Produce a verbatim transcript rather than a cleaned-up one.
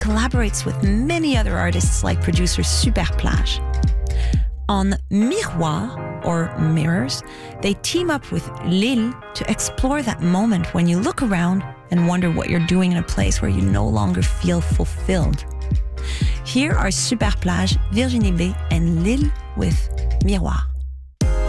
collaborates with many other artists like producer Superplage. On Miroir, or Mirrors, they team up with Lille to explore that moment when you look around and wonder what you're doing in a place where you no longer feel fulfilled. Here are Superplage, Virginie B, and Lille with Miroir.